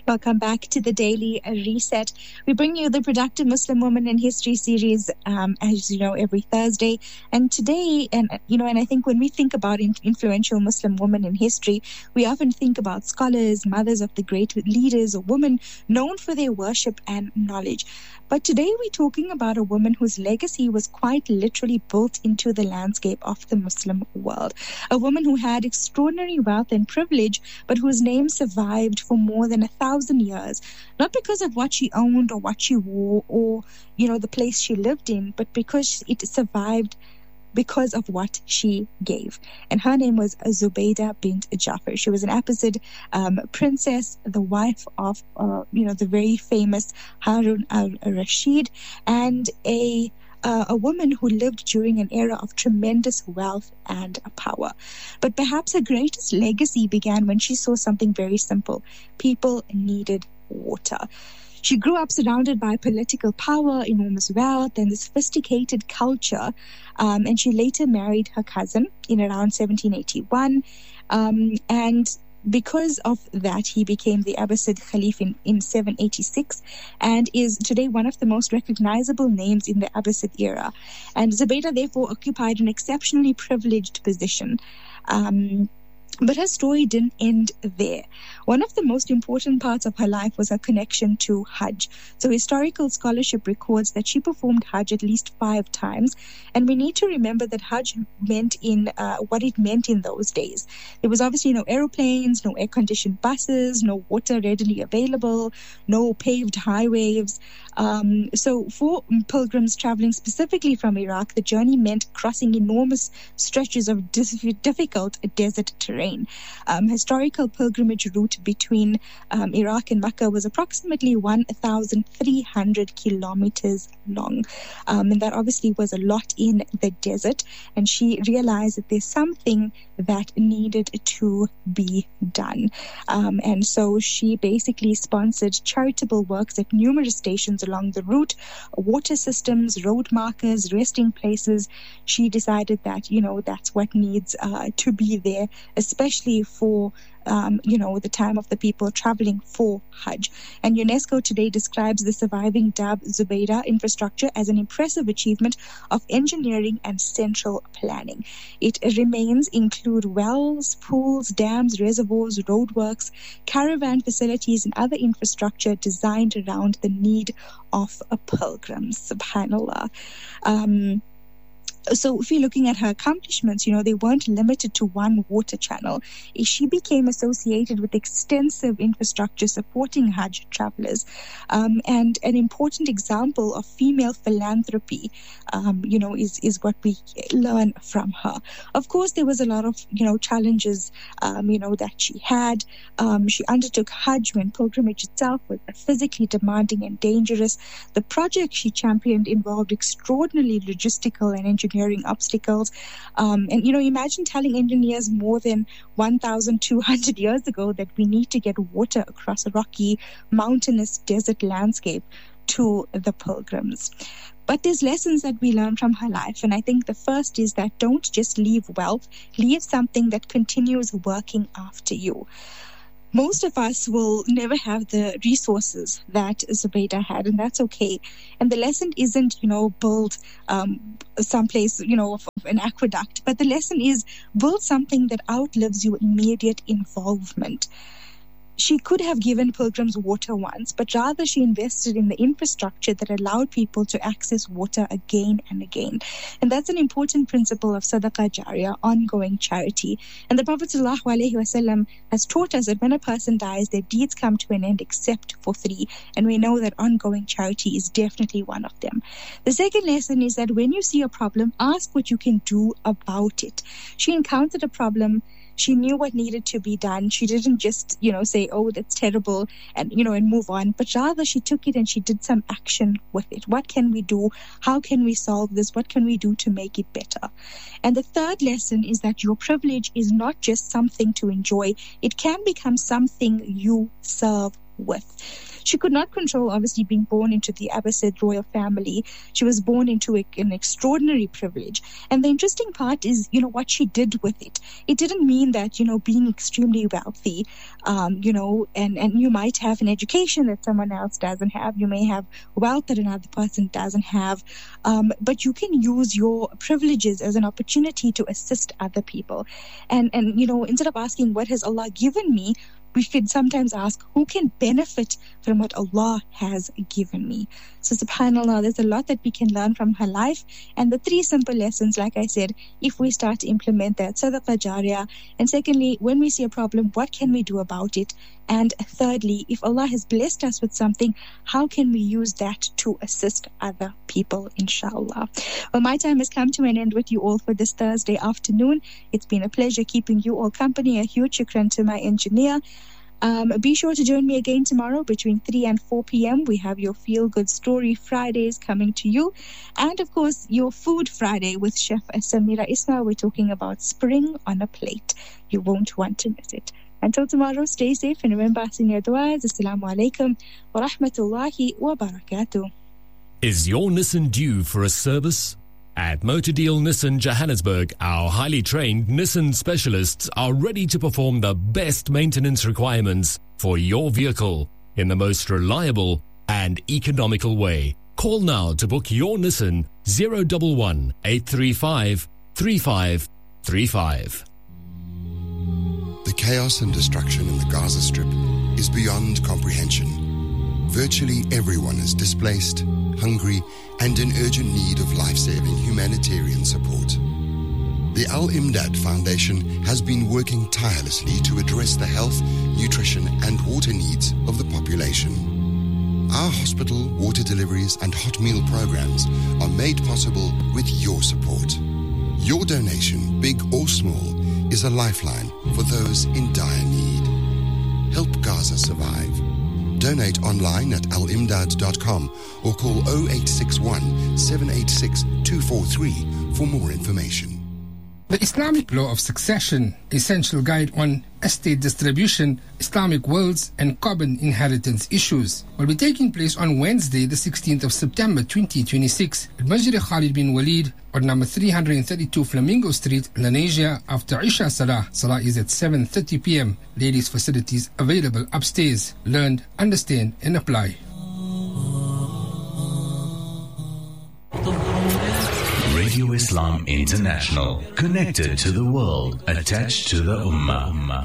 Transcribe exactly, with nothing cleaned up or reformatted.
Welcome back to the Daily Reset. We bring you the Productive Muslim Woman in History series, um, as you know, every Thursday. And today, and you know, and I think when we think about in- influential Muslim women in history, we often think about scholars, mothers of the great leaders, or women known for their worship and knowledge. But today we're talking about a woman whose legacy was quite literally built into the landscape of the Muslim world. A woman who had extraordinary wealth and privilege, but whose name survived for more than a thousand years, not because of what she owned or what she wore or, you know, the place she lived in, but because it survived because of what she gave. And her name was Zubaydah bint Jafar. She was an Abbasid um, princess, the wife of, uh, you know, the very famous Harun al-Rashid, and a Uh, a woman who lived during an era of tremendous wealth and power. But perhaps her greatest legacy began when she saw something very simple. People needed water. She grew up surrounded by political power, enormous wealth, and the sophisticated culture. Um, and she later married her cousin in around seventeen eighty-one. Um, and Because of that, he became the Abbasid Caliph in, in seven eighty-six and is today one of the most recognizable names in the Abbasid era. And Zubaydah therefore occupied an exceptionally privileged position. Um, But her story didn't end there. One of the most important parts of her life was her connection to Hajj. So historical scholarship records that she performed Hajj at least five times. And we need to remember that Hajj meant in uh, what it meant in those days. There was obviously no aeroplanes, no air-conditioned buses, no water readily available, no paved highways. Um, so for pilgrims traveling specifically from Iraq, the journey meant crossing enormous stretches of dis- difficult desert terrain. Um, historical pilgrimage route between um, Iraq and Mecca was approximately one thousand three hundred kilometers long. Um, and that obviously was a lot in the desert. And she realized that there's something that needed to be done. Um, and so she basically sponsored charitable works at numerous stations along the route, water systems, road markers, resting places. She decided that, you know, that's what needs uh, to be there, especially for, um, you know, the time of the people traveling for Hajj. And UNESCO today describes the surviving Dab Zubaydah infrastructure as an impressive achievement of engineering and central planning. It remains include wells, pools, dams, reservoirs, roadworks, caravan facilities, and other infrastructure designed around the need of a pilgrim. Subhanallah. Um, So if you're looking at her accomplishments, you know, they weren't limited to one water channel. She became associated with extensive infrastructure supporting Hajj travelers. Um, and an important example of female philanthropy, um, you know, is, is what we learn from her. Of course, there was a lot of, you know, challenges, um, you know, that she had. Um, she undertook Hajj when pilgrimage itself was physically demanding and dangerous. The project she championed involved extraordinarily logistical and engineering obstacles. Um, and, you know, imagine telling engineers more than one thousand two hundred years ago that we need to get water across a rocky, mountainous desert landscape to the pilgrims. But there's lessons that we learn from her life. And I think the first is that don't just leave wealth, leave something that continues working after you. Most of us will never have the resources that Zubaydah had, and that's okay. And the lesson isn't, you know, build um, someplace, you know, of, of an aqueduct, but the lesson is build something that outlives your immediate involvement. She could have given pilgrims water once, but rather she invested in the infrastructure that allowed people to access water again and again. And that's an important principle of Sadaqah Jariyah, ongoing charity. And the Prophet ﷺ has taught us that when a person dies, their deeds come to an end except for three. And we know that ongoing charity is definitely one of them. The second lesson is that when you see a problem, ask what you can do about it. She encountered a problem. She knew what needed to be done. She didn't just, you know, say, oh, that's terrible, and, you know, and move on. But rather she took it and she did some action with it. What can we do? How can we solve this? What can we do to make it better? And the third lesson is that your privilege is not just something to enjoy. It can become something you serve with. She could not control, obviously, being born into the Abbasid royal family. She was born into a, an extraordinary privilege. And the interesting part is, you know, what she did with it. It didn't mean that, you know, being extremely wealthy, um, you know, and, and you might have an education that someone else doesn't have. You may have wealth that another person doesn't have. Um, but you can use your privileges as an opportunity to assist other people. And, and, you know, instead of asking, what has Allah given me? We could sometimes ask, who can benefit from what Allah has given me? So subhanAllah, there's a lot that we can learn from her life. And the three simple lessons, like I said, if we start to implement that, sadaqah jariyah. And secondly, when we see a problem, what can we do about it? And thirdly, if Allah has blessed us with something, how can we use that to assist other people, inshallah? Well, my time has come to an end with you all for this Thursday afternoon. It's been a pleasure keeping you all company. A huge shukran to my engineer. Um, be sure to join me again tomorrow between three and four p.m. We have your Feel Good Story Fridays coming to you. And, of course, your Food Friday with Chef Samira Ismail. We're talking about spring on a plate. You won't want to miss it. Until tomorrow, stay safe and remember us in your du'as. Assalamu alaikum wa rahmatullahi wa barakatuh. Is your Nissan due for a service? At Motor Deal Nissan Johannesburg, our highly trained Nissan specialists are ready to perform the best maintenance requirements for your vehicle in the most reliable and economical way. Call now to book your Nissan zero one one, eight three five, three five three five. The chaos and destruction in the Gaza Strip is beyond comprehension. Virtually everyone is displaced, hungry, and in urgent need of life-saving humanitarian support. The Al-Imdad Foundation has been working tirelessly to address the health, nutrition, and water needs of the population. Our hospital, water deliveries, and hot meal programs are made possible with your support. Your donation, big or small, is a lifeline for those in dire need. Help Gaza survive. Donate online at al imdad dot com or call oh eight six one, seven eight six, two four three for more information. The Islamic Law of Succession, Essential Guide on Estate Distribution, Islamic Wills and Carbon Inheritance Issues, will be taking place on Wednesday, the sixteenth of September, twenty twenty-six, at Masjid Khalid bin Walid, or number three hundred thirty-two Flamingo Street, Lenasia, after Isha Salah. Salah is at seven thirty p.m. Ladies' facilities available upstairs. Learn, understand, and apply. Radio Islam International, connected to the world, attached to the Ummah.